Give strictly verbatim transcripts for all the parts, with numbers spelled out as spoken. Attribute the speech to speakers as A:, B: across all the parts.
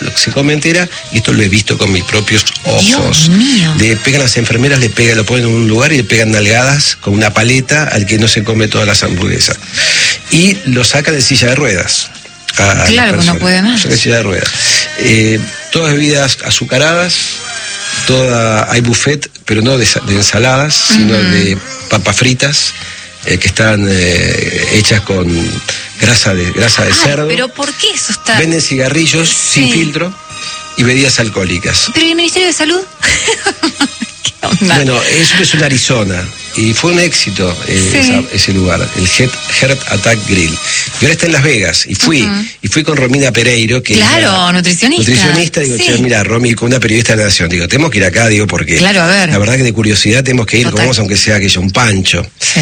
A: se come entera, y esto lo he visto con mis propios ojos.
B: Dios mío.
A: Le pegan las enfermeras, le pegan, lo ponen en un lugar y le pegan nalgadas con una paleta al que no se come todas las hamburguesas. Y lo sacan de silla de ruedas.
B: Claro, pues no puede más.
A: De silla de ruedas. Eh, todas bebidas azucaradas, toda, hay buffet, pero no de, de ensaladas, uh-huh. sino de papas fritas, eh, que están eh, hechas con grasa de grasa de
B: ah,
A: cerdo.
B: Pero ¿por qué eso está?
A: Venden cigarrillos sí. sin filtro y bebidas alcohólicas.
B: ¿Pero y el Ministerio de Salud? ¿Qué onda?
A: Bueno, eso es en Arizona y fue un éxito eh,
B: sí.
A: esa, ese lugar, el Heart Attack Grill. Y ahora está en Las Vegas y fui, uh-huh. y fui con Romina Pereiro, que
B: claro,
A: es
B: nutricionista.
A: Nutricionista, digo,
B: sí.
A: che, mira, Romy, con una periodista de la Nación, digo, tenemos que ir acá, digo, porque
B: claro, a ver.
A: la verdad que de curiosidad tenemos que ir, comemos aunque sea aquello, un pancho.
B: Sí.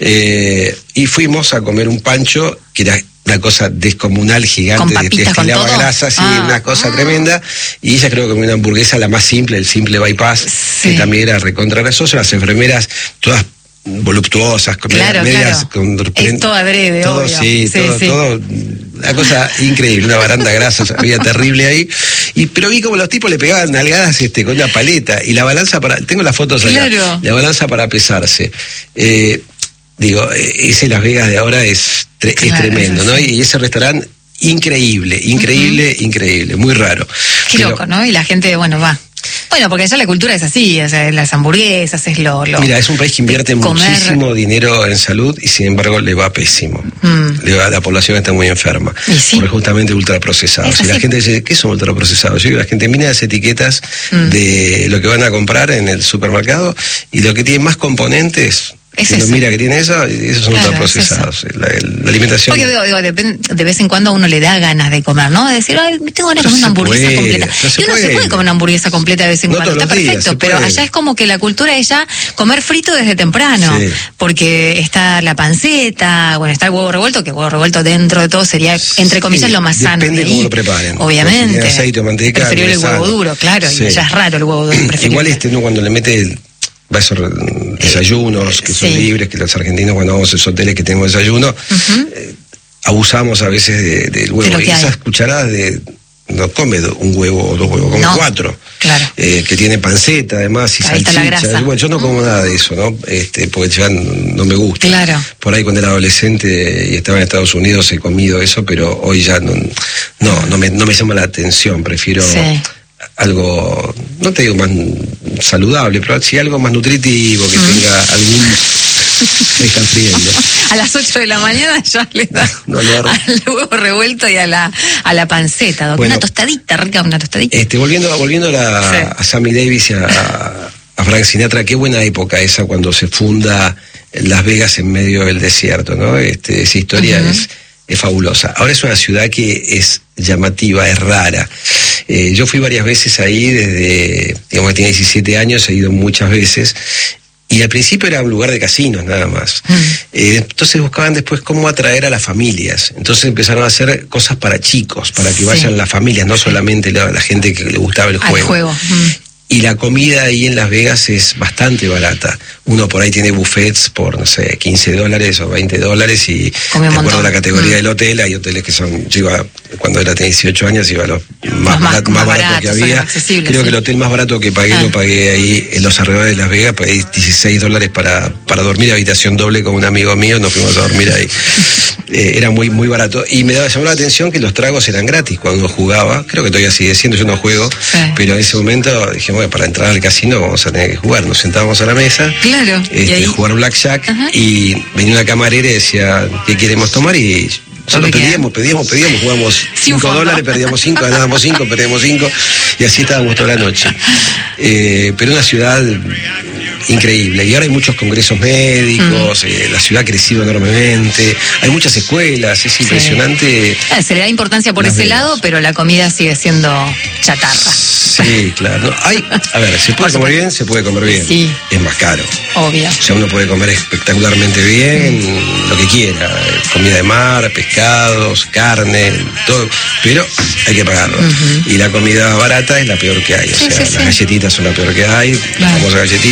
A: Eh, y fuimos a comer un pancho que era una cosa descomunal, gigante,
B: con papitas,
A: que destilaba
B: con todo.
A: grasa, sí,
B: ah.
A: una cosa
B: ah.
A: tremenda. Y ella creo que comió una hamburguesa, la más simple, el simple bypass,
B: sí.
A: que también era recontra grasosa. Las enfermeras, todas voluptuosas,
B: claro,
A: medias
B: claro.
A: con
B: es todo adrede,
A: todo,
B: obvio.
A: sí,
B: sí,
A: todo,
B: sí.
A: todo, una cosa increíble, una baranda grasa, había terrible ahí. Y pero vi como los tipos le pegaban nalgadas este con una paleta y la balanza para, tengo las fotos acá,
B: claro.
A: la balanza para pesarse. Eh, digo, ese Las Vegas de ahora es, tre-
B: claro,
A: es tremendo,
B: sí.
A: ¿no? Y ese restaurante increíble, increíble, uh-huh. increíble, muy raro.
B: Qué pero, loco, ¿no? Y la gente, bueno, va. Bueno, porque allá la cultura es así, o sea, las hamburguesas es lo... lo
A: Mira, es un país que invierte muchísimo dinero en salud y sin embargo le va pésimo. Mm. Le va, la población está muy enferma.
B: Sí.
A: Porque justamente ultraprocesados. Y la gente dice, ¿qué son ultraprocesados? Yo digo, la gente mira las etiquetas mm. de lo que van a comprar en el supermercado y lo que tiene más componentes...
B: Es
A: si uno mira que tiene eso, esos son claro, ultraprocesados. Es la, la alimentación.
B: Porque digo, digo, de, de vez en cuando a uno le da ganas de comer, ¿no? De decir, ay, tengo ganas de comer una hamburguesa
A: puede,
B: completa.
A: No
B: y uno
A: puede.
B: se puede comer una hamburguesa completa de vez en
A: no
B: cuando, está perfecto.
A: Días,
B: pero
A: puede.
B: allá es como que la cultura es ya comer frito desde temprano. Sí. Porque está la panceta, bueno, está el huevo revuelto, que el huevo revuelto dentro de todo sería, entre comillas, sí, lo más sano.
A: Depende de cómo lo preparen.
B: Obviamente.
A: Si aceite o manteca.
B: Preferible el huevo sano. Duro, claro. Sí. Y ya es raro el huevo duro.
A: Igual este, ¿no? Cuando le mete va a esos desayunos que son sí. libres, que los argentinos cuando vamos a esos hoteles que tenemos desayuno, uh-huh. eh, abusamos a veces del de, de huevo. Y esas cucharadas de... No come un huevo o dos huevos, come
B: no,
A: cuatro.
B: Claro.
A: Eh, que tiene panceta además y ahí salchicha. Bueno, yo no como nada de eso, ¿no? Este, porque ya no me gusta.
B: Claro.
A: Por ahí cuando era adolescente y estaba en Estados Unidos he comido eso, pero hoy ya no, no, no me, no me llama la atención. Prefiero sí. algo, no te digo más saludable, pero sí algo más nutritivo, que mm. tenga algún... Me están friendo.
B: A las ocho de la mañana ya le da
A: no, no, no.
B: al huevo revuelto y a la a la panceta. Bueno, una tostadita, rica, una tostadita.
A: Este, volviendo volviendo a, la, sí. a Sammy Davis y a, a Frank Sinatra, qué buena época esa cuando se funda Las Vegas en medio del desierto, ¿no? Este, esa historia uh-huh. es, es fabulosa. Ahora es una ciudad que es llamativa, es rara. Eh, yo fui varias veces ahí desde, digamos que tenía diecisiete años, he ido muchas veces. Y al principio era un lugar de casinos nada más. Mm. Eh, entonces buscaban después cómo atraer a las familias. Entonces empezaron a hacer cosas para chicos, para que sí. vayan las familias, no solamente la, la gente que le gustaba el juego.
B: Al juego. Mm.
A: Y la comida ahí en Las Vegas es bastante barata. Uno por ahí tiene buffets por, no sé, quince dólares o veinte dólares y de acuerdo a la categoría mm. del hotel, hay hoteles que son, yo iba, cuando era tenía dieciocho años, iba a los más, más, barato, más baratos que había. Creo sí. que el hotel más barato que pagué, ah. lo pagué ahí en los alrededores de Las Vegas, pagué dieciséis dólares para, para dormir, habitación doble con un amigo mío, nos fuimos a dormir ahí. Eh, era muy muy barato. Y me daba, llamó la atención que los tragos eran gratis cuando jugaba, creo que todavía sigue siendo, yo no juego, sí. pero en ese momento dije, bueno, para entrar al casino vamos a tener que jugar. Nos sentábamos a la mesa,
B: claro,
A: este,
B: ¿y
A: jugar blackjack, uh-huh. y venía una camarera y decía, ¿qué queremos tomar? Y solo pedíamos, pedíamos, pedíamos, jugamos cinco dólares, perdíamos cinco, ganábamos cinco, perdíamos cinco, y así estábamos toda la noche. Eh, pero una ciudad increíble, y ahora hay muchos congresos médicos, mm. eh, la ciudad ha crecido enormemente, hay muchas escuelas, es impresionante.
B: Sí. Se le da importancia por ese Vegas. Lado, pero la comida sigue siendo chatarra.
A: Sí, claro. No, hay, a ver, ¿se puede comer bien? Se puede comer bien.
B: Sí.
A: Es más caro.
B: Obvio.
A: O sea, uno puede comer espectacularmente bien, mm. lo que quiera, comida de mar, pescados, carne, todo, pero hay que pagarlo. Uh-huh. Y la comida barata es la peor que hay, o sí, sea, sí, las sí. galletitas son la peor que hay, claro. la famosa galletita, después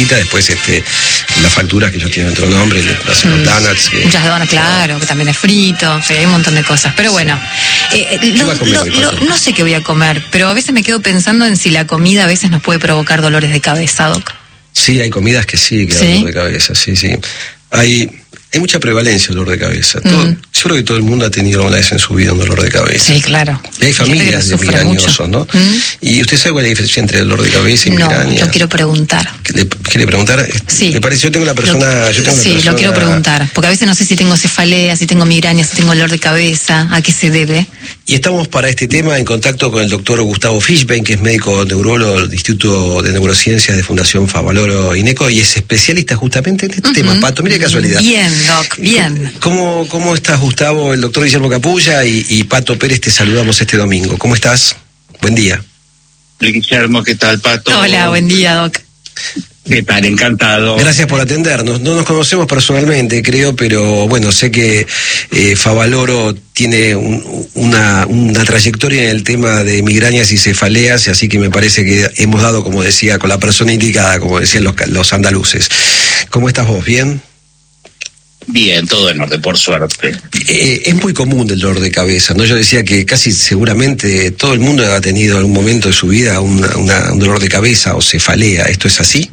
A: después este las facturas que ellos tienen otro nombre, hacen los donuts. Que,
B: Muchas donuts, claro, que también es frito, sí, hay un montón de cosas. Pero bueno, eh, lo, lo, lo, no sé qué voy a comer, pero a veces me quedo pensando en si la comida a veces nos puede provocar dolores de cabeza, Doc.
A: Sí, hay comidas que sí, que
B: ¿Sí?
A: dan dolor de cabeza, sí, sí. Hay... Hay mucha prevalencia de dolor de cabeza. Todo, mm. Yo creo que todo el mundo ha tenido alguna vez en su vida un dolor de cabeza.
B: Sí, claro.
A: Y hay familias de migrañosos, ¿no? Mm. ¿Y usted sabe cuál es la diferencia entre el dolor de cabeza y
B: no,
A: migraña?
B: No, yo quiero preguntar.
A: ¿Quiere preguntar?
B: Sí.
A: Me parece, yo tengo una persona...
B: Lo,
A: yo tengo una
B: sí,
A: persona...
B: lo quiero preguntar. Porque a veces no sé si tengo cefalea, si tengo migraña, si tengo dolor de cabeza, a qué se debe.
A: Y estamos para este tema en contacto con el doctor Gustavo Fishbein, que es médico neurólogo del Instituto de Neurociencias de Fundación Favaloro INECO, y es especialista justamente en este uh-huh. tema. Pato, mire qué casualidad.
B: Bien, Doc, bien.
A: ¿Cómo, cómo estás, Gustavo? El doctor Guillermo Capulla y, y Pato Pérez te saludamos este domingo. ¿Cómo estás? Buen día.
C: Guillermo, ¿qué tal, Pato?
B: Hola, buen día, Doc.
C: ¿Qué tal? Encantado.
A: Gracias por atendernos. No nos conocemos personalmente, creo, pero bueno, sé que eh, Favaloro tiene un, una, una trayectoria en el tema de migrañas y cefaleas, así que me parece que hemos dado, como decía, con la persona indicada, como decían los, los andaluces. ¿Cómo estás vos? ¿Bien?
C: Bien, todo en orden, por suerte.
A: Eh, es muy común el dolor de cabeza, ¿no? Yo decía que casi seguramente todo el mundo ha tenido en algún momento de su vida una, una, un dolor de cabeza o cefalea. ¿Esto es así?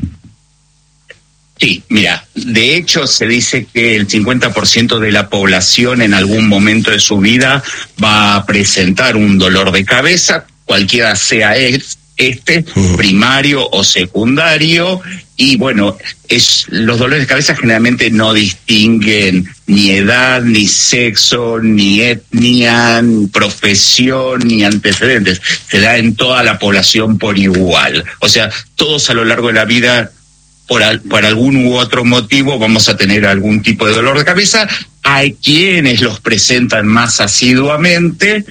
C: Sí, mira, de hecho se dice que el cincuenta por ciento de la población en algún momento de su vida va a presentar un dolor de cabeza, cualquiera sea este, uh-huh. primario o secundario, y bueno, es los dolores de cabeza generalmente no distinguen ni edad, ni sexo, ni etnia, ni profesión, ni antecedentes. Se da en toda la población por igual. O sea, todos a lo largo de la vida, por, al, por algún u otro motivo, vamos a tener algún tipo de dolor de cabeza. Hay quienes los presentan más asiduamente.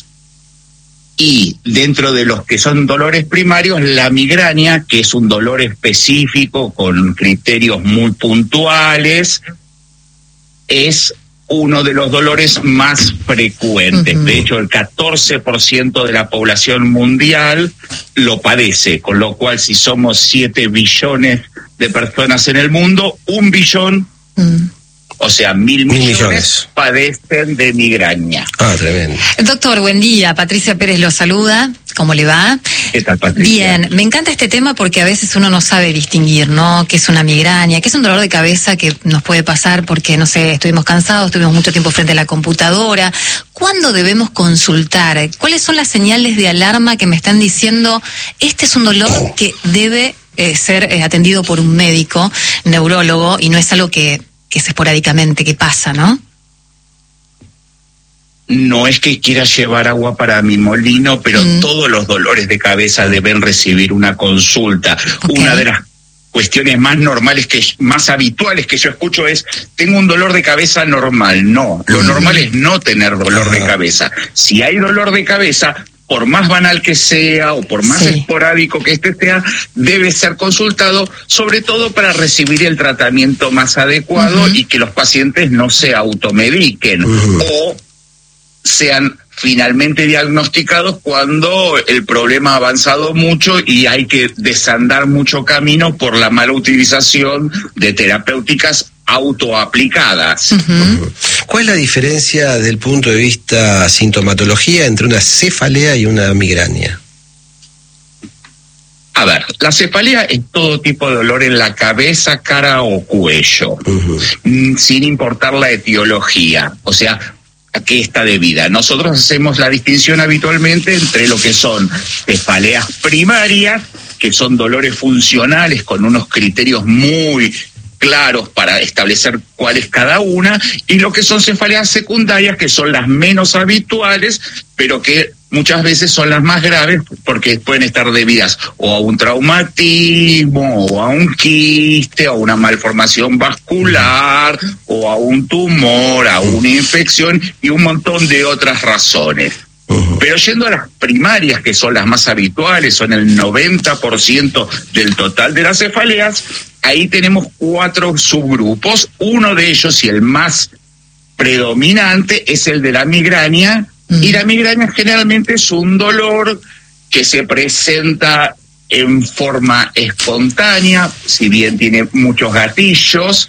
C: Y dentro de los que son dolores primarios, la migraña, que es un dolor específico con criterios muy puntuales, es uno de los dolores más frecuentes. Uh-huh. De hecho, el catorce por ciento de la población mundial lo padece, con lo cual si somos siete billones de personas en el mundo, un billón... Uh-huh. O sea, mil, mil millones, millones padecen de migraña.
A: Ah, tremendo.
B: Doctor, buen día. Patricia Pérez lo saluda. ¿Cómo le va?
C: ¿Qué tal, Patricia?
B: Bien, me encanta este tema porque a veces uno no sabe distinguir, ¿no? ¿Qué es una migraña? ¿Qué es un dolor de cabeza que nos puede pasar porque, no sé, estuvimos cansados, estuvimos mucho tiempo frente a la computadora? ¿Cuándo debemos consultar? ¿Cuáles son las señales de alarma que me están diciendo este es un dolor que debe eh, ser eh, atendido por un médico neurólogo y no es algo que... que es esporádicamente, que pasa, ¿no?
C: No es que quiera llevar agua para mi molino, pero mm. todos los dolores de cabeza deben recibir una consulta. Okay. Una de las cuestiones más normales, que más habituales que yo escucho es, tengo un dolor de cabeza normal. No, lo mm. normal es no tener dolor de cabeza. Si hay dolor de cabeza, por más banal que sea o por más sí. esporádico que este sea, debe ser consultado, sobre todo para recibir el tratamiento más adecuado uh-huh. y que los pacientes no se automediquen uh-huh. o sean finalmente diagnosticados cuando el problema ha avanzado mucho y hay que desandar mucho camino por la mala utilización de terapéuticas autoaplicadas.
A: Uh-huh. ¿Cuál es la diferencia desde el punto de vista sintomatología entre una cefalea y una migraña?
C: A ver, la cefalea es todo tipo de dolor en la cabeza, cara o cuello, uh-huh. sin importar la etiología, o sea, a qué está debida. Nosotros hacemos la distinción habitualmente entre lo que son cefaleas primarias, que son dolores funcionales con unos criterios muy claros para establecer cuál es cada una, y lo que son cefaleas secundarias, que son las menos habituales, pero que muchas veces son las más graves porque pueden estar debidas o a un traumatismo, o a un quiste, o a una malformación vascular, o a un tumor, a una infección y un montón de otras razones. Uh-huh. Pero yendo a las primarias, que son las más habituales, son el noventa por ciento del total de las cefaleas, ahí tenemos cuatro subgrupos. Uno de ellos, y el más predominante, es el de la migraña. Mm. Y la migraña generalmente es un dolor que se presenta en forma espontánea, si bien tiene muchos gatillos,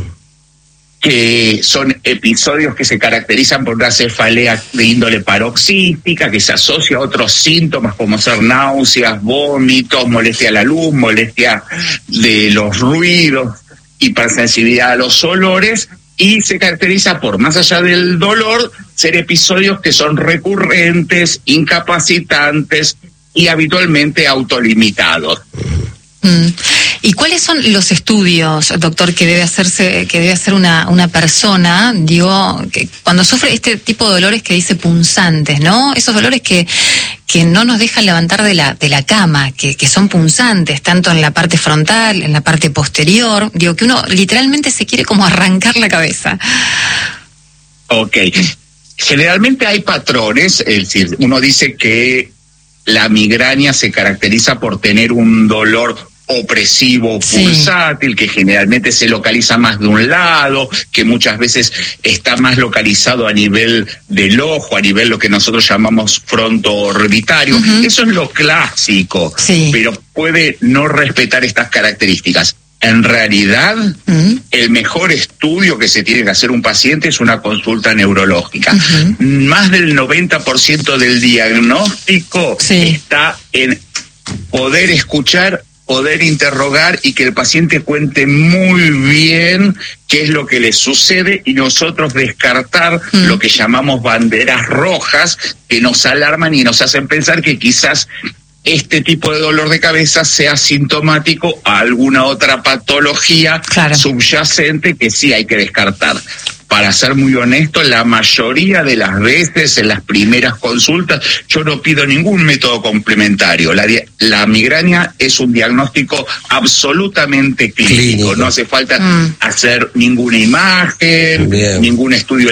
C: que son episodios que se caracterizan por una cefalea de índole paroxística, que se asocia a otros síntomas como ser náuseas, vómitos, molestia a la luz, molestia de los ruidos, hipersensibilidad a los olores, y se caracteriza por, más allá del dolor, ser episodios que son recurrentes, incapacitantes y habitualmente autolimitados.
B: Mm. ¿Y cuáles son los estudios, doctor, que debe hacerse, que debe hacer una, una persona, digo, que cuando sufre este tipo de dolores que dice punzantes, ¿no? Esos dolores que, que no nos dejan levantar de la, de la cama, que, que son punzantes, tanto en la parte frontal, en la parte posterior, digo, que uno literalmente se quiere como arrancar la cabeza.
C: Ok. Generalmente hay patrones, es decir, uno dice que la migraña se caracteriza por tener un dolor opresivo, pulsátil, sí, que generalmente se localiza más de un lado, que muchas veces está más localizado a nivel del ojo, a nivel lo que nosotros llamamos fronto-orbitario. Uh-huh. Eso es lo clásico, sí, pero puede no respetar estas características. En realidad, uh-huh, el mejor estudio que se tiene que hacer un paciente es una consulta neurológica. Uh-huh. Más del noventa por ciento del diagnóstico, sí, está en poder escuchar, poder interrogar y que el paciente cuente muy bien qué es lo que le sucede y nosotros descartar mm. lo que llamamos banderas rojas que nos alarman y nos hacen pensar que quizás este tipo de dolor de cabeza sea sintomático a alguna otra patología, claro, subyacente que sí hay que descartar. Para ser muy honesto, la mayoría de las veces en las primeras consultas yo no pido ningún método complementario. La, la migraña es un diagnóstico absolutamente clínico. clínico. No hace falta mm. hacer ninguna imagen, Bien. ningún estudio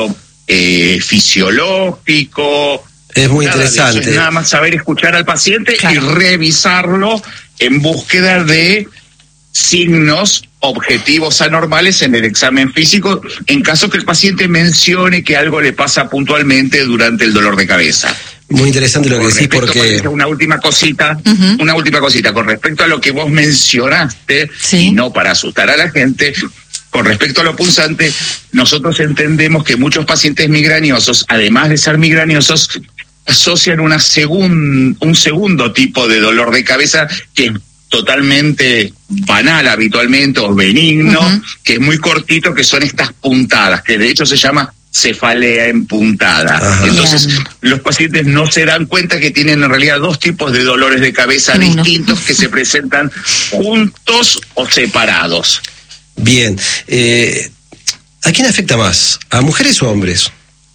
C: electrofisiológico. Eh,
A: es muy nada interesante.
C: Es nada más saber escuchar al paciente, claro, y revisarlo en búsqueda de signos objetivos anormales en el examen físico, en caso que el paciente mencione que algo le pasa puntualmente durante el dolor de cabeza.
A: Muy interesante lo que decís, porque
C: una última cosita, uh-huh, una última cosita con respecto a lo que vos mencionaste, sí, y no para asustar a la gente. Con respecto a lo punzante, nosotros entendemos que muchos pacientes migrañosos, además de ser migrañosos, asocian una segun, un segundo tipo de dolor de cabeza que es totalmente banal habitualmente o benigno, uh-huh, que es muy cortito, que son estas puntadas, que de hecho se llama cefalea empuntada. Ajá. Entonces, Bien. los pacientes no se dan cuenta que tienen en realidad dos tipos de dolores de cabeza no, distintos no. que se presentan juntos o separados.
A: Bien. Eh, ¿A quién afecta más? ¿A mujeres o a hombres?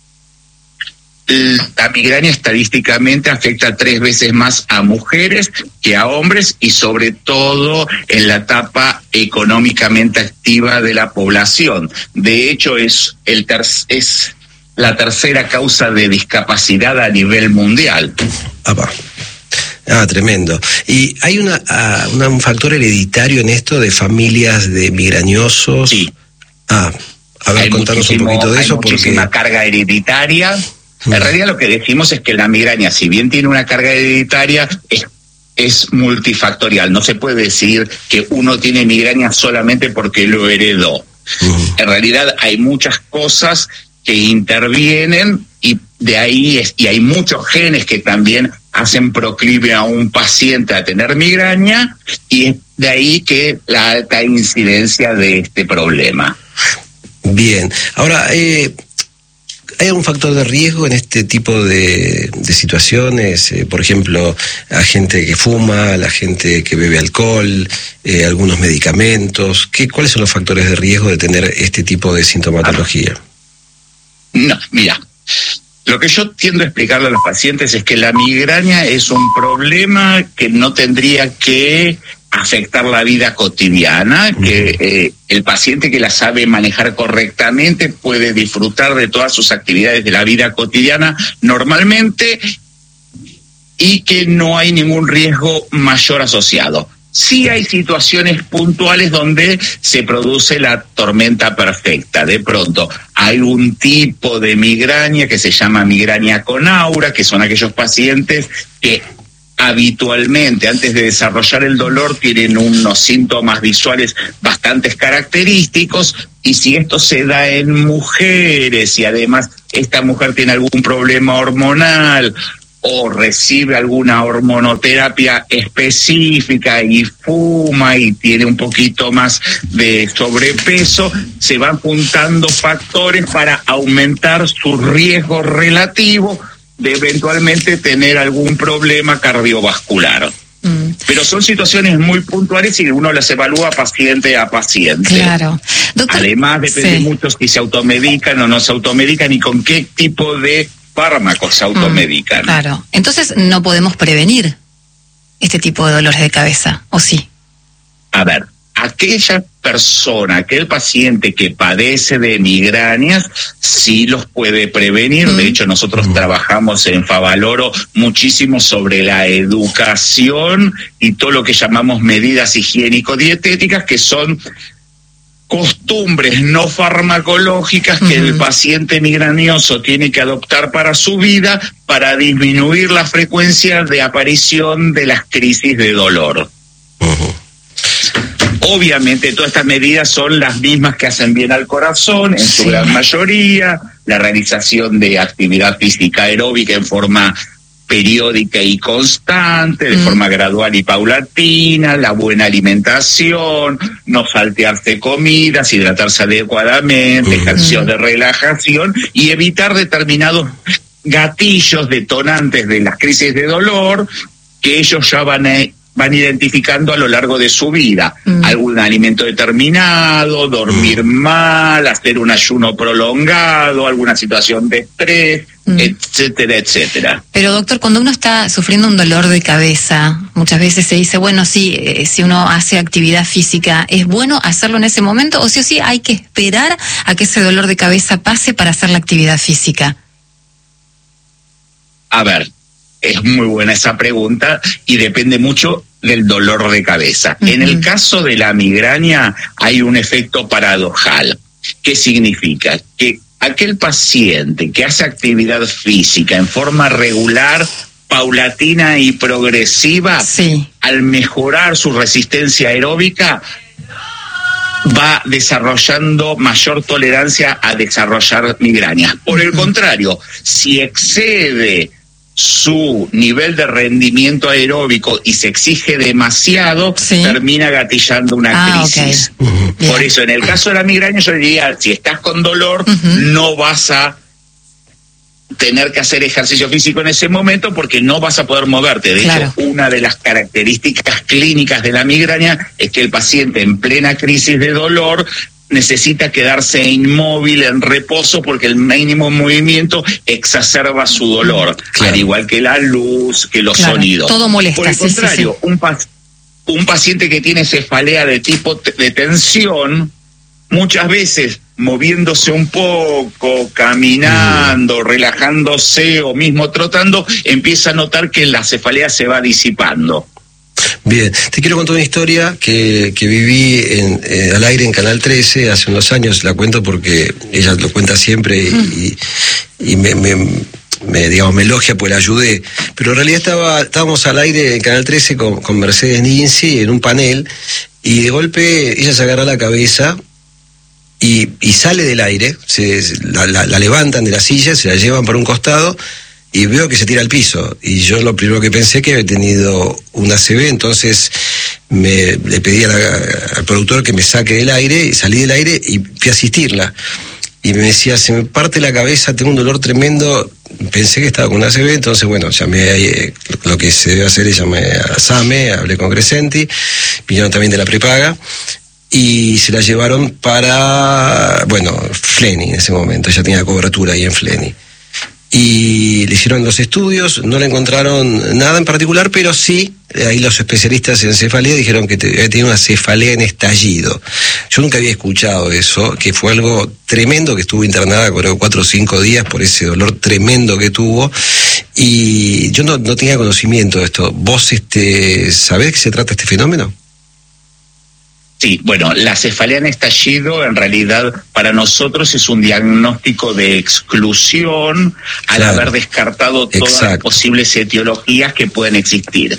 C: La migraña estadísticamente afecta tres veces más a mujeres que a hombres y sobre todo en la etapa económicamente activa de la población. De hecho, es, el ter- es la tercera causa de discapacidad a nivel mundial.
A: Apa. Ah, tremendo. ¿Y hay una, uh, una, un factor hereditario en esto de familias de migrañosos?
C: Sí.
A: Ah, a ver, hay contanos un poquito de
C: hay
A: eso.
C: Hay muchísima porque... carga hereditaria. En realidad lo que decimos es que la migraña, si bien tiene una carga hereditaria, es, es multifactorial. No se puede decir que uno tiene migraña solamente porque lo heredó. Uh-huh. En realidad hay muchas cosas que intervienen y de ahí es, y hay muchos genes que también hacen proclive a un paciente a tener migraña y es de ahí que la alta incidencia de este problema.
A: Bien. Ahora, eh... ¿hay algún factor de riesgo en este tipo de, de situaciones? Eh, por ejemplo, a gente que fuma, a la gente que bebe alcohol, eh, algunos medicamentos. ¿Qué, ¿Cuáles son los factores de riesgo de tener este tipo de sintomatología?
C: No, mira, lo que yo tiendo a explicarle a los pacientes es que la migraña es un problema que no tendría que afectar la vida cotidiana, que eh, el paciente que la sabe manejar correctamente puede disfrutar de todas sus actividades de la vida cotidiana normalmente y que no hay ningún riesgo mayor asociado. Sí hay situaciones puntuales donde se produce la tormenta perfecta. De pronto hay un tipo de migraña que se llama migraña con aura, que son aquellos pacientes que habitualmente, antes de desarrollar el dolor, tienen unos síntomas visuales bastante característicos, y si esto se da en mujeres y además esta mujer tiene algún problema hormonal o recibe alguna hormonoterapia específica y fuma y tiene un poquito más de sobrepeso, se van juntando factores para aumentar su riesgo relativo de eventualmente tener algún problema cardiovascular. Mm. Pero son situaciones muy puntuales y uno las evalúa paciente a paciente.
B: Claro. Doctor,
C: además depende
B: sí.
C: mucho si se automedican o no se automedican y con qué tipo de fármacos se automedican.
B: Mm, claro. Entonces no podemos prevenir este tipo de dolores de cabeza, ¿o sí?
C: A ver, aquella persona, aquel paciente que padece de migrañas, sí los puede prevenir. Mm. De hecho, nosotros mm. trabajamos en Favaloro muchísimo sobre la educación y todo lo que llamamos medidas higiénico-dietéticas, que son costumbres no farmacológicas uh-huh. que el paciente migrañoso tiene que adoptar para su vida para disminuir la frecuencia de aparición de las crisis de dolor. Uh-huh. Obviamente todas estas medidas son las mismas que hacen bien al corazón, en su sí. gran mayoría, la realización de actividad física aeróbica en forma periódica y constante, de mm. forma gradual y paulatina, la buena alimentación, no saltearse comidas, hidratarse adecuadamente, mm. ejercicios de relajación y evitar determinados gatillos detonantes de las crisis de dolor que ellos ya van a van identificando a lo largo de su vida. Mm. Algún alimento determinado, dormir mm. mal, hacer un ayuno prolongado, alguna situación de estrés, mm. etcétera, etcétera.
B: Pero doctor, cuando uno está sufriendo un dolor de cabeza, muchas veces se dice, bueno, sí, eh, si uno hace actividad física, ¿es bueno hacerlo en ese momento? ¿O sí o sí hay que esperar a que ese dolor de cabeza pase para hacer la actividad física?
C: A ver, es muy buena esa pregunta y depende mucho del dolor de cabeza. Uh-huh. En el caso de la migraña hay un efecto paradojal. ¿Qué significa? Que aquel paciente que hace actividad física en forma regular, paulatina y progresiva, sí. al mejorar su resistencia aeróbica, va desarrollando mayor tolerancia a desarrollar migrañas. Por uh-huh. el contrario, si excede su nivel de rendimiento aeróbico y se exige demasiado, sí. termina gatillando una ah, crisis. Okay. Uh-huh. Por Bien. Eso, en el caso de la migraña, yo diría, si estás con dolor, uh-huh. no vas a tener que hacer ejercicio físico en ese momento porque no vas a poder moverte. De claro. hecho, una de las características clínicas de la migraña es que el paciente en plena crisis de dolor necesita quedarse inmóvil, en reposo, porque el mínimo movimiento exacerba su dolor, claro. al igual que la luz, que los claro, sonidos.
B: Todo molesta.
C: Por el
B: sí,
C: contrario,
B: sí, sí.
C: Un, pa- un paciente que tiene cefalea de tipo t- de tensión, muchas veces moviéndose un poco, caminando, mm. relajándose o mismo trotando, empieza a notar que la cefalea se va disipando.
A: Bien, te quiero contar una historia que, que viví en, eh, al aire en Canal trece hace unos años, la cuento porque ella lo cuenta siempre y, mm. y, y me, me, me, digamos, me elogia porque la ayudé, pero en realidad estaba, estábamos al aire en Canal trece con, con Mercedes Ninzi en un panel y de golpe ella se agarra la cabeza y, y sale del aire, se, la, la, la levantan de la silla, se la llevan por un costado y veo que se tira al piso, y yo lo primero que pensé que había tenido una A C V, entonces me le pedí a la, al productor que me saque del aire, y salí del aire y fui a asistirla, y me decía, se me parte la cabeza, tengo un dolor tremendo, pensé que estaba con una A C V, entonces bueno, llamé a, eh, lo que se debe hacer es llamé a SAME, hablé con Crescenti, vinieron también de la prepaga, y se la llevaron para, bueno, Fleni en ese momento, ella tenía cobertura ahí en Fleni. Y le hicieron los estudios, no le encontraron nada en particular, pero sí, ahí los especialistas en cefalea dijeron que tenía una cefalea en estallido. Yo nunca había escuchado eso, que fue algo tremendo, que estuvo internada creo cuatro o cinco días por ese dolor tremendo que tuvo, y yo no, no tenía conocimiento de esto. ¿Vos este, sabés de qué se trata este fenómeno?
C: Sí, bueno, la cefalea en estallido en realidad para nosotros es un diagnóstico de exclusión al claro. haber descartado todas Exacto. las posibles etiologías que pueden existir.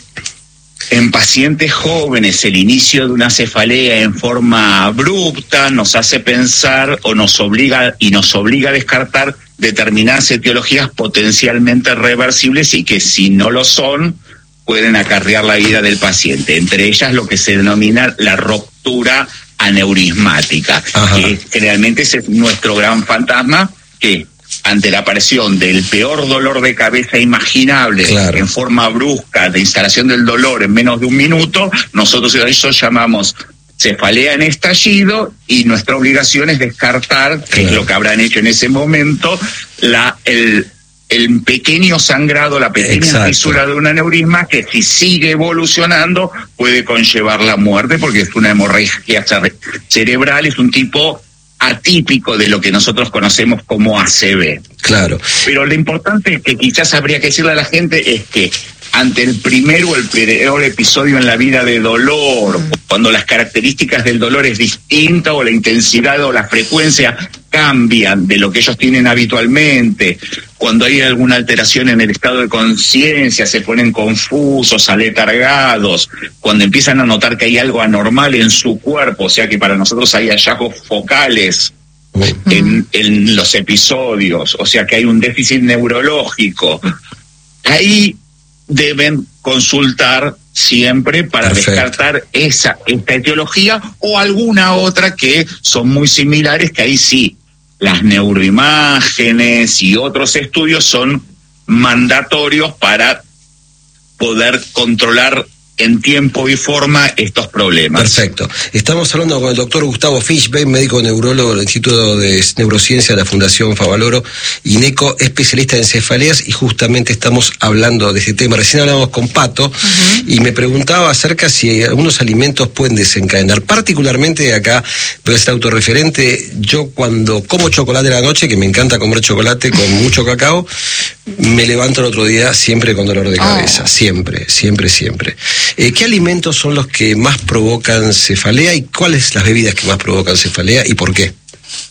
C: En pacientes jóvenes, el inicio de una cefalea en forma abrupta nos hace pensar o nos obliga y nos obliga a descartar determinadas etiologías potencialmente reversibles y que si no lo son, pueden acarrear la vida del paciente. Entre ellas lo que se denomina la ruptura aneurismática, Ajá. que generalmente es nuestro gran fantasma, que ante la aparición del peor dolor de cabeza imaginable, claro. en forma brusca, de instalación del dolor en menos de un minuto, nosotros eso llamamos cefalea en estallido y nuestra obligación es descartar, claro. que es lo que habrán hecho en ese momento, la el, el pequeño sangrado, la pequeña Exacto. fisura de un aneurisma que si sigue evolucionando puede conllevar la muerte porque es una hemorragia cerebral, es un tipo atípico de lo que nosotros conocemos como A C V.
A: Claro.
C: Pero lo importante que quizás habría que decirle a la gente es que ante el primer o el peor episodio en la vida de dolor, mm. cuando las características del dolor es distinta o la intensidad o la frecuencia cambian de lo que ellos tienen habitualmente, cuando hay alguna alteración en el estado de conciencia, se ponen confusos, aletargados, cuando empiezan a notar que hay algo anormal en su cuerpo, o sea que para nosotros hay hallazgos focales mm. en, en los episodios, o sea que hay un déficit neurológico, ahí deben consultar siempre para Perfecto. descartar esa esta etiología o alguna otra que son muy similares, que ahí sí, las neuroimágenes y otros estudios son mandatorios para poder controlar en tiempo y forma estos problemas.
A: Perfecto. Estamos hablando con el doctor Gustavo Fischbein, médico neurólogo del Instituto de Neurociencia de la Fundación Favaloro, INECO, especialista en cefaleas, y justamente estamos hablando de este tema. Recién hablamos con Pato, uh-huh. y me preguntaba acerca si algunos alimentos pueden desencadenar. Particularmente acá, voy a ser autorreferente, yo cuando como chocolate a la noche, que me encanta comer chocolate con mucho cacao, me levanto el otro día siempre con dolor de cabeza, oh. siempre, siempre, siempre. Eh, ¿Qué alimentos son los que más provocan cefalea y cuáles las bebidas que más provocan cefalea y por qué?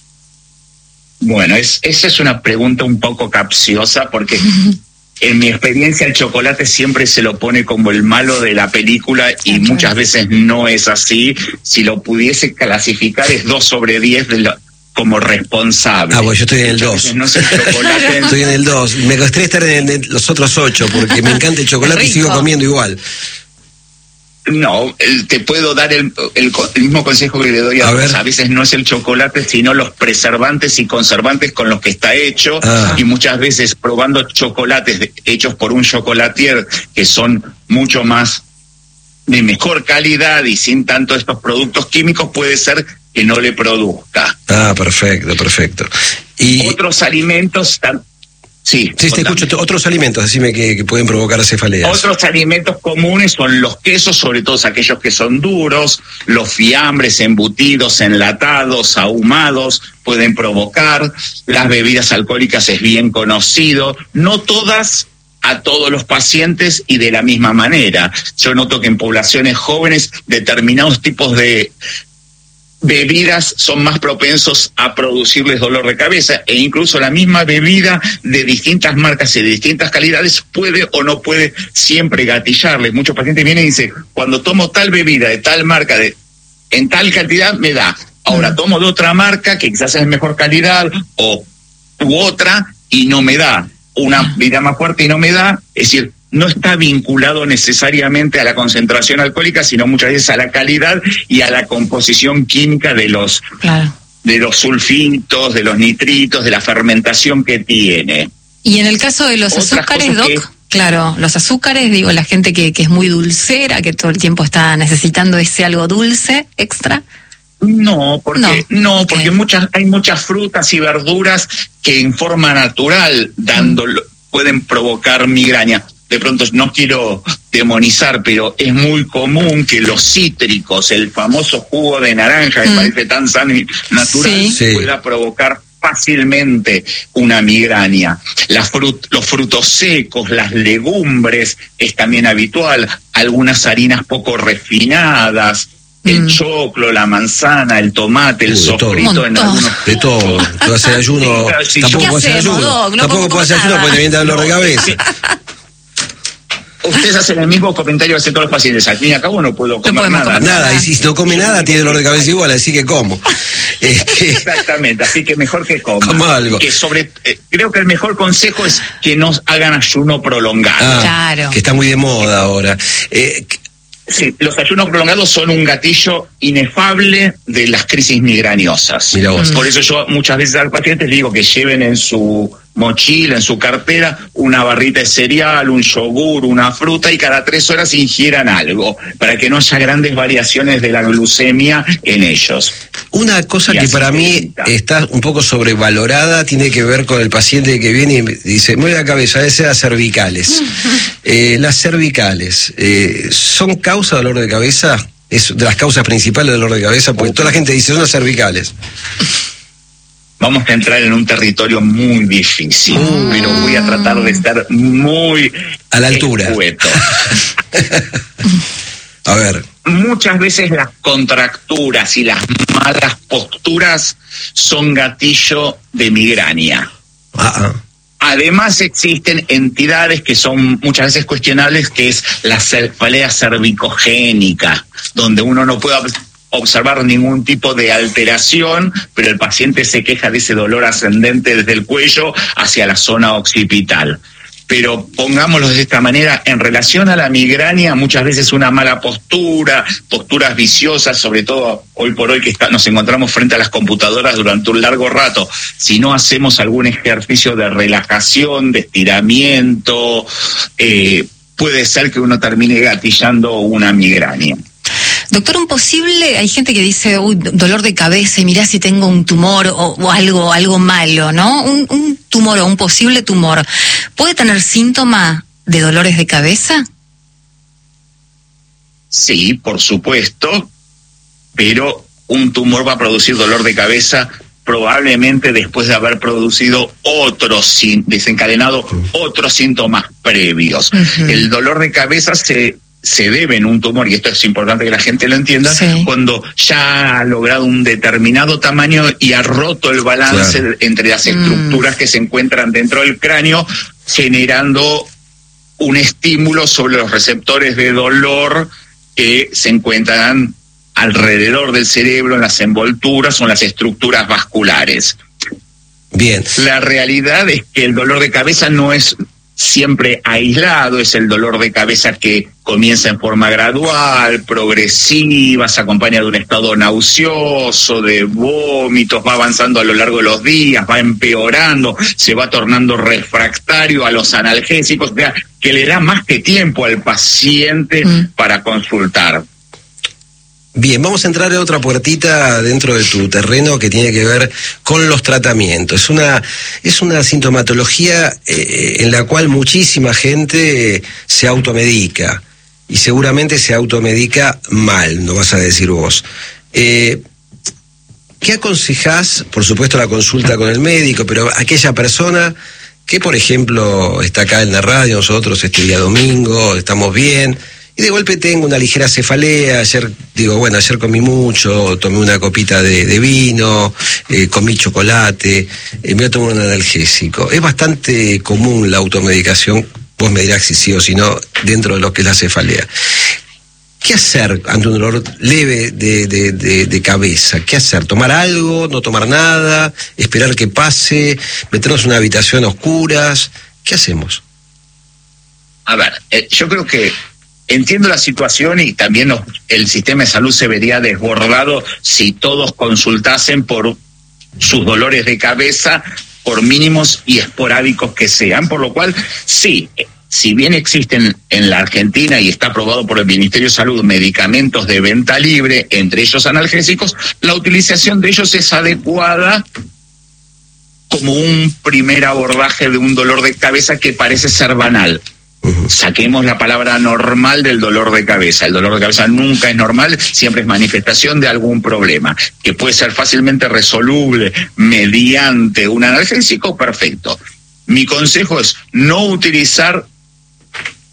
C: Bueno, es, esa es una pregunta un poco capciosa porque en mi experiencia el chocolate siempre se lo pone como el malo de la película y okay. muchas veces no es así. Si lo pudiese clasificar es dos sobre diez de lo, como responsable.
A: Ah, bueno, yo estoy en el dos. No sé, chocolate. Estoy en el dos. Me gustaría estar en, el, en los otros ocho porque me encanta el chocolate y sigo comiendo igual.
C: No, te puedo dar el, el, el mismo consejo que le doy a, a todos. A veces no es el chocolate, sino los preservantes y conservantes con los que está hecho. Ah. Y muchas veces probando chocolates de, hechos por un chocolatier que son mucho más de mejor calidad y sin tanto estos productos químicos, puede ser que no le produzca.
A: Ah, perfecto, perfecto.
C: Y otros alimentos... Tan, Sí,
A: sí, te escucho. Otros alimentos, decime que, que pueden provocar cefaleas.
C: Otros alimentos comunes son los quesos, sobre todo aquellos que son duros, los fiambres, embutidos, enlatados, ahumados, pueden provocar. Las bebidas alcohólicas es bien conocido. No todas a todos los pacientes y de la misma manera. Yo noto que en poblaciones jóvenes determinados tipos de bebidas son más propensos a producirles dolor de cabeza, e incluso la misma bebida de distintas marcas y de distintas calidades puede o no puede siempre gatillarles. Muchos pacientes vienen y dicen, cuando tomo tal bebida de tal marca, de en tal cantidad me da, ahora tomo de otra marca que quizás es de mejor calidad o u otra y no me da, una bebida más fuerte y no me da, es decir, no está vinculado necesariamente a la concentración alcohólica, sino muchas veces a la calidad y a la composición química de los claro. de los sulfitos, de los nitritos, de la fermentación que tiene.
B: Y en el caso de los Otras azúcares, Doc, que... claro, los azúcares, digo, la gente que, que es muy dulcera, que todo el tiempo está necesitando ese algo dulce extra.
C: No, porque no, no okay. porque muchas hay muchas frutas y verduras que en forma natural dando mm. pueden provocar migraña. De pronto no quiero demonizar, pero es muy común que los cítricos, el famoso jugo de naranja, que mm. parece tan sano y natural, sí. pueda provocar fácilmente una migraña. Las frut- los frutos secos, las legumbres, es también habitual. Algunas harinas poco refinadas, el mm. choclo, la manzana, el tomate, el Uy, sofrito en algunos...
A: De todo. Tú hacer ayuno...
C: Sí,
A: tampoco puedo hacer ayuno.
B: Doc, no
A: tampoco puedo hacer ayuno porque te viene dolor de cabeza.
C: Ustedes hacen el mismo comentario que hacen todos los pacientes. Al fin y al cabo no puedo comer no nada.
A: Comer nada. Y si no come nada, tiene dolor de cabeza igual, así que como.
C: Este... Exactamente, así que mejor que coma.
A: Como algo.
C: Que sobre, eh, creo que el mejor consejo es que no hagan ayuno prolongado.
A: Ah, claro. Que está muy de moda ahora. Eh,
C: Sí, los ayunos prolongados son un gatillo inefable de las crisis migraniosas.
A: Mira vos.
C: Por eso yo muchas veces a los pacientes digo que lleven en su mochila, en su cartera, una barrita de cereal, un yogur, una fruta, y cada tres horas ingieran algo, para que no haya grandes variaciones de la glucemia en ellos.
A: Una cosa y que para mí está un poco sobrevalorada tiene que ver con el paciente que viene y dice, me duele la cabeza, debe ser las cervicales. eh, las cervicales, eh, ¿son causa de dolor de cabeza? Es de las causas principales del dolor de cabeza, porque toda la gente dice, son las cervicales.
C: Vamos a entrar en un territorio muy difícil, mm. pero voy a tratar de estar muy
A: a la altura.
C: Escueto.
A: A ver.
C: Muchas veces las contracturas y las malas posturas son gatillo de migraña.
A: Uh-uh.
C: Además existen entidades que son muchas veces cuestionables, que es la cefalea cervicogénica, donde uno no puede observar ningún tipo de alteración, pero el paciente se queja de ese dolor ascendente desde el cuello hacia la zona occipital. Pero pongámoslo de esta manera, en relación a la migraña, muchas veces una mala postura, posturas viciosas, sobre todo hoy por hoy que está, nos encontramos frente a las computadoras durante un largo rato, si no hacemos algún ejercicio de relajación, de estiramiento, eh, puede ser que uno termine gatillando una migraña.
B: Doctor, un posible, hay gente que dice, uy, dolor de cabeza y mirá si tengo un tumor o, o algo algo malo, ¿no? Un, un tumor o un posible tumor, ¿puede tener síntoma de dolores de cabeza?
C: Sí, por supuesto, pero un tumor va a producir dolor de cabeza probablemente después de haber producido otros, desencadenado otros síntomas previos. Uh-huh. El dolor de cabeza se... se debe en un tumor, y esto es importante que la gente lo entienda, sí. cuando ya ha logrado un determinado tamaño y ha roto el balance claro. entre las estructuras mm. que se encuentran dentro del cráneo, generando un estímulo sobre los receptores de dolor que se encuentran alrededor del cerebro, en las envolturas o en las estructuras vasculares.
A: Bien.
C: La realidad es que el dolor de cabeza no es siempre aislado, es el dolor de cabeza que comienza en forma gradual, progresiva, se acompaña de un estado nauseoso, de vómitos, va avanzando a lo largo de los días, va empeorando, se va tornando refractario a los analgésicos, que le da más que tiempo al paciente mm. para consultar.
A: Bien, vamos a entrar en otra puertita dentro de tu terreno que tiene que ver con los tratamientos. Es una, es una sintomatología eh, en la cual muchísima gente se automedica y seguramente se automedica mal, no vas a decir vos. Eh, ¿Qué aconsejás? Por supuesto la consulta con el médico, pero aquella persona que, por ejemplo, está acá en la radio, nosotros este día domingo, estamos bien, y de golpe tengo una ligera cefalea, ayer, digo, bueno, ayer comí mucho, tomé una copita de, de vino, eh, comí chocolate, eh, me voy a tomar un analgésico. Es bastante común la automedicación, vos me dirás si sí o si no, dentro de lo que es la cefalea. ¿Qué hacer ante un dolor leve de, de, de, de cabeza? ¿Qué hacer? ¿Tomar algo? ¿No tomar nada? ¿Esperar que pase? ¿Meternos en una habitación a oscuras? ¿Qué hacemos?
C: A ver, eh, yo creo que entiendo la situación y también los, el sistema de salud se vería desbordado si todos consultasen por sus dolores de cabeza, por mínimos y esporádicos que sean, por lo cual sí, si bien existen en la Argentina y está aprobado por el Ministerio de Salud medicamentos de venta libre, entre ellos analgésicos, la utilización de ellos es adecuada como un primer abordaje de un dolor de cabeza que parece ser banal. Saquemos la palabra normal del dolor de cabeza. El dolor de cabeza nunca es normal, siempre es manifestación de algún problema, que puede ser fácilmente resoluble mediante un analgésico, perfecto. Mi consejo es no utilizar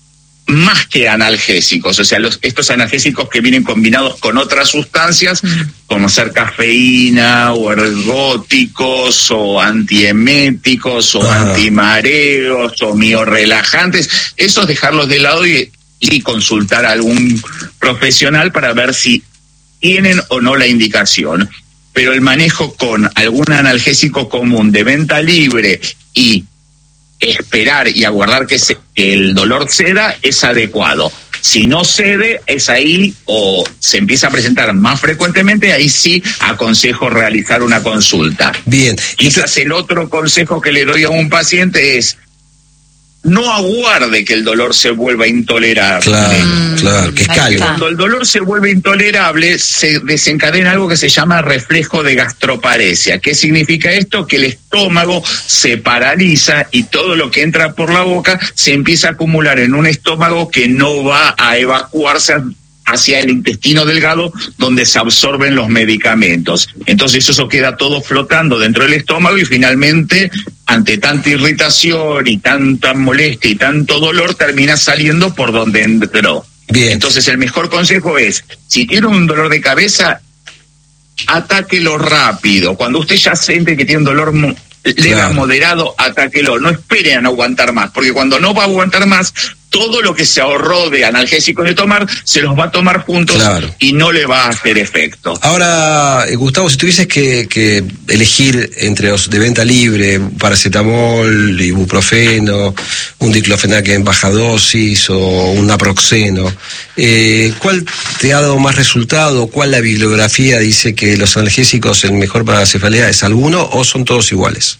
C: más que analgésicos, o sea, los, estos analgésicos que vienen combinados con otras sustancias, como ser cafeína, o ergóticos, o antieméticos, o ah. antimareos, o miorrelajantes, esos dejarlos de lado y, y consultar a algún profesional para ver si tienen o no la indicación. Pero el manejo con algún analgésico común de venta libre y esperar y aguardar que, se, que el dolor ceda es adecuado. Si no cede, es ahí o se empieza a presentar más frecuentemente, ahí sí aconsejo realizar una consulta.
A: Bien.
C: Quizás el otro consejo que le doy a un paciente es: no aguarde que el dolor se vuelva intolerable.
A: Claro, claro, que escale.
C: Cuando el dolor se vuelve intolerable, se desencadena algo que se llama reflejo de gastroparesia. ¿Qué significa esto? Que el estómago se paraliza y todo lo que entra por la boca se empieza a acumular en un estómago que no va a evacuarse hacia el intestino delgado, donde se absorben los medicamentos. Entonces eso queda todo flotando dentro del estómago y finalmente, ante tanta irritación y tanta molestia y tanto dolor, termina saliendo por donde entró.
A: Bien.
C: Entonces el mejor consejo es, si tiene un dolor de cabeza, atáquelo rápido. Cuando usted ya siente que tiene un dolor mu- leve, claro, moderado, atáquelo. No espere a no aguantar más, porque cuando no va a aguantar más, todo lo que se ahorró de analgésicos de tomar, se los va a tomar juntos, claro, y no le va a hacer efecto.
A: Ahora, eh, Gustavo, si tuvieses que, que elegir entre los de venta libre, paracetamol, ibuprofeno, un diclofenac en baja dosis o un naproxeno, eh, ¿cuál te ha dado más resultado? ¿Cuál la bibliografía dice que los analgésicos el mejor para la cefalea es alguno o son todos iguales?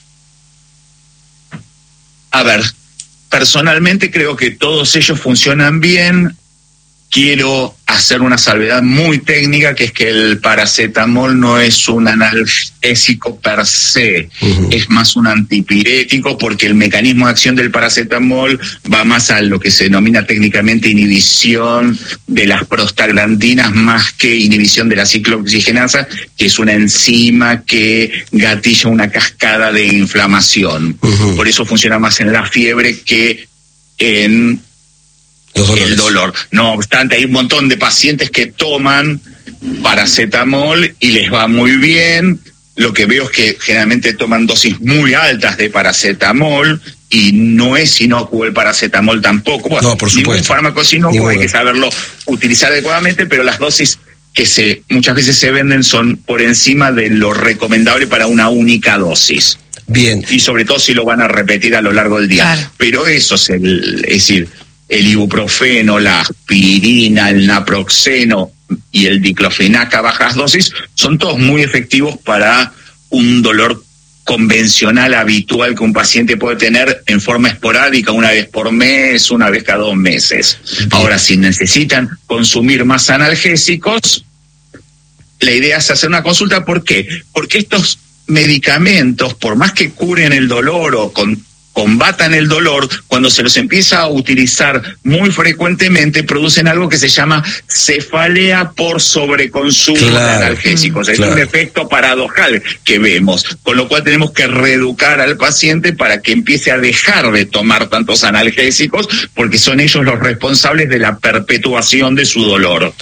C: A ver, personalmente creo que todos ellos funcionan bien. Quiero hacer una salvedad muy técnica, que es que el paracetamol no es un analgésico per se, uh-huh, es más un antipirético, porque el mecanismo de acción del paracetamol va más a lo que se denomina técnicamente inhibición de las prostaglandinas, más que inhibición de la ciclooxigenasa, que es una enzima que gatilla una cascada de inflamación. Uh-huh. Por eso funciona más en la fiebre que en el dolor. No obstante, hay un montón de pacientes que toman paracetamol y les va muy bien. Lo que veo es que generalmente toman dosis muy altas de paracetamol y no es inocuo el paracetamol tampoco. Bueno,
A: no, por supuesto.
C: Ningún fármaco es inocuo, hay que saberlo utilizar adecuadamente, pero las dosis que se muchas veces se venden son por encima de lo recomendable para una única dosis.
A: Bien.
C: Y sobre todo si lo van a repetir a lo largo del día. Claro. Pero eso es, el, es decir, el ibuprofeno, la aspirina, el naproxeno y el diclofenac a bajas dosis son todos muy efectivos para un dolor convencional, habitual, que un paciente puede tener en forma esporádica, una vez por mes, una vez cada dos meses. Ahora, si necesitan consumir más analgésicos, la idea es hacer una consulta. ¿Por qué? Porque estos medicamentos, por más que curen el dolor o con combatan el dolor, cuando se los empieza a utilizar muy frecuentemente, producen algo que se llama cefalea por sobreconsumo, claro, de analgésicos. Es, claro, un efecto paradojal que vemos, con lo cual tenemos que reeducar al paciente para que empiece a dejar de tomar tantos analgésicos, porque son ellos los responsables de la perpetuación de su dolor.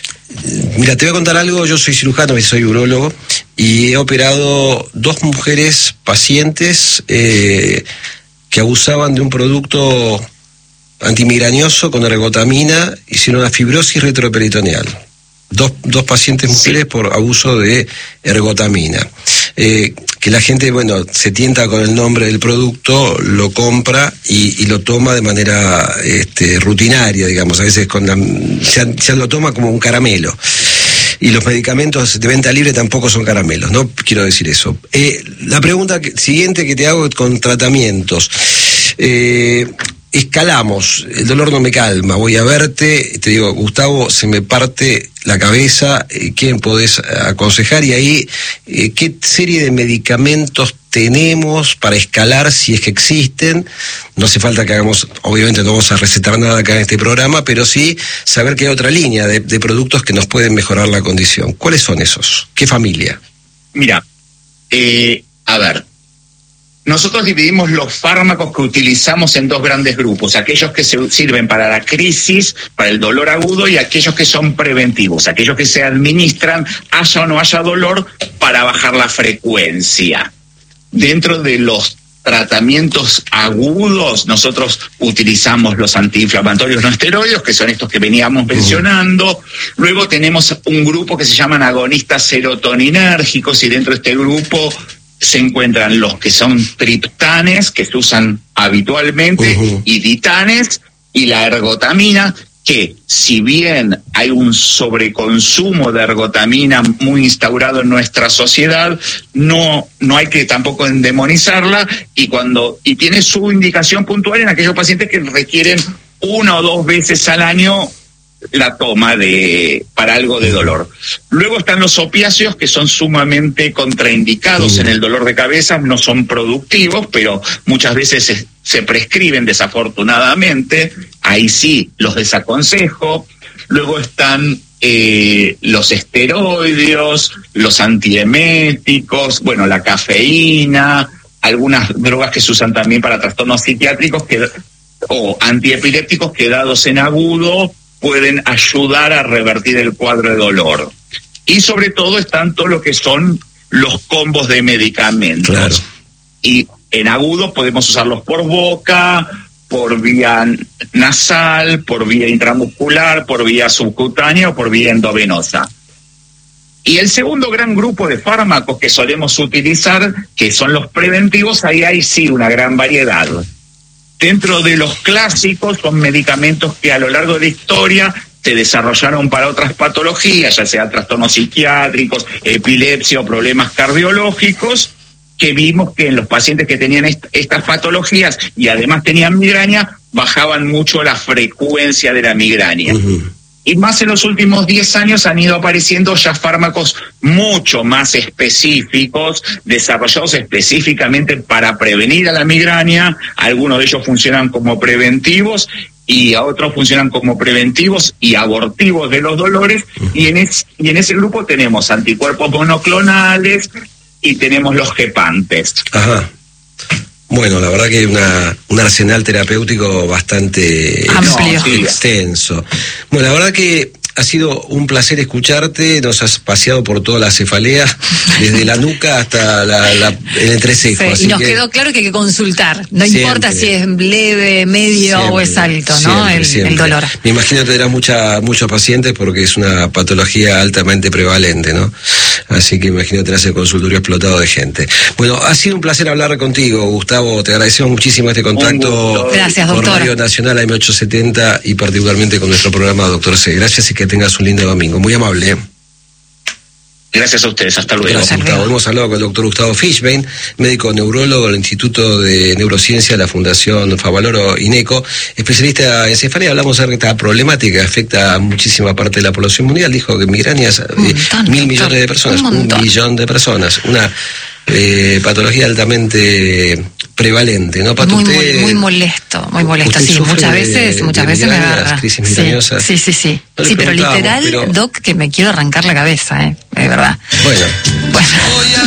A: Mira, te voy a contar algo. Yo soy cirujano y soy urólogo y he operado dos mujeres pacientes eh, que abusaban de un producto antimigrañoso con ergotamina, hicieron una fibrosis retroperitoneal. Dos, dos pacientes mujeres, sí, por abuso de ergotamina. Eh, que la gente, bueno, se tienta con el nombre del producto, lo compra y, y lo toma de manera este, rutinaria, digamos, a veces con la, se, se lo toma como un caramelo. Y los medicamentos de venta libre tampoco son caramelos, no quiero decir eso. Eh, la pregunta que, siguiente que te hago con tratamientos. Eh, escalamos, el dolor no me calma, voy a verte, te digo, Gustavo, se me parte la cabeza, ¿qué podés aconsejar? Y ahí, ¿qué serie de medicamentos tenemos para escalar, si es que existen? No hace falta que hagamos, obviamente no vamos a recetar nada acá en este programa, pero sí saber que hay otra línea de, de productos que nos pueden mejorar la condición. ¿Cuáles son esos? ¿Qué familia?
C: Mira, eh, a ver, nosotros dividimos los fármacos que utilizamos en dos grandes grupos, aquellos que se sirven para la crisis, para el dolor agudo, y aquellos que son preventivos, aquellos que se administran, haya o no haya dolor, para bajar la frecuencia. Dentro de los tratamientos agudos, nosotros utilizamos los antiinflamatorios no esteroides, que son estos que veníamos mencionando. Luego tenemos un grupo que se llaman agonistas serotoninérgicos, y dentro de este grupo se encuentran los que son triptanes, que se usan habitualmente, uh-huh. y ditanes, y la ergotamina, que si bien hay un sobreconsumo de ergotamina muy instaurado en nuestra sociedad, no no hay que tampoco endemonizarla, y cuando y tiene su indicación puntual en aquellos pacientes que requieren una o dos veces al año la toma de para algo de dolor. Luego están los opiáceos, que son sumamente contraindicados mm. en el dolor de cabeza, no son productivos, pero muchas veces se, se prescriben desafortunadamente. Ahí sí los desaconsejo. Luego están eh, los esteroides, los antieméticos, bueno, la cafeína, algunas drogas que se usan también para trastornos psiquiátricos que, o antiepilépticos, que dados en agudo pueden ayudar a revertir el cuadro de dolor. Y sobre todo están todo lo que son los combos de medicamentos. Claro. Y en agudo podemos usarlos por boca, por vía nasal, por vía intramuscular, por vía subcutánea o por vía endovenosa. Y el segundo gran grupo de fármacos que solemos utilizar, que son los preventivos, ahí hay sí una gran variedad. Dentro de los clásicos son medicamentos que a lo largo de la historia se desarrollaron para otras patologías, ya sea trastornos psiquiátricos, epilepsia o problemas cardiológicos, que vimos que en los pacientes que tenían est- estas patologías y además tenían migraña, bajaban mucho la frecuencia de la migraña. Uh-huh. Y más en los últimos diez años han ido apareciendo ya fármacos mucho más específicos, desarrollados específicamente para prevenir a la migraña. Algunos de ellos funcionan como preventivos y a otros funcionan como preventivos y abortivos de los dolores. Y en, es, y en ese grupo tenemos anticuerpos monoclonales y tenemos los gepantes. Ajá.
A: Bueno, la verdad que una un arsenal terapéutico bastante
B: amplio,
A: ex, extenso. Bueno, la verdad que ha sido un placer escucharte, nos has paseado por toda la cefalea, desde la nuca hasta la, la, el entrecejo.
B: Sí, y nos que, quedó claro que hay que consultar, no siempre, importa si es leve, medio siempre, o es alto, ¿no? Siempre, el, siempre. el dolor.
A: Me imagino que tendrás mucha, muchos pacientes porque es una patología altamente prevalente, ¿no? Así que imagino que tendrás el consultorio explotado de gente. Bueno, ha sido un placer hablar contigo, Gustavo, te agradecemos muchísimo este contacto.
B: Gracias,
A: por
B: doctor.
A: Radio Nacional A M ochocientos setenta y particularmente con nuestro programa Doctor C. Gracias y que tengas un lindo domingo. Muy amable, ¿eh?
C: Gracias a ustedes, hasta luego.
A: Gracias, Gustavo. Hemos hablado con el doctor Gustavo Fishbein, médico neurólogo del Instituto de Neurociencia de la Fundación Favaloro INECO, especialista en cefalea. Hablamos de esta problemática que afecta a muchísima parte de la población mundial. Dijo que migrañas, eh, montón, mil millones de personas, un, un millón de personas, una eh, patología altamente prevalente, ¿no?
B: Muy, muy, muy molesto, muy molesto, sí, muchas veces, de, muchas de veces me agarra.
A: Crisis migrañosas.
B: Sí, sí, sí, sí,
A: no
B: sí, pero literal, pero... Doc, que me quiero arrancar la cabeza, eh, de verdad.
A: Bueno.